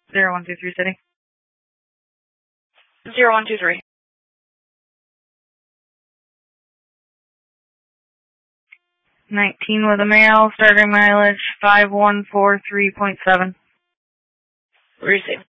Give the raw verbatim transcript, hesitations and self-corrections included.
Zero one two three City. Zero one two three. Nineteen with a male, starting mileage five one four three point seven. Receive.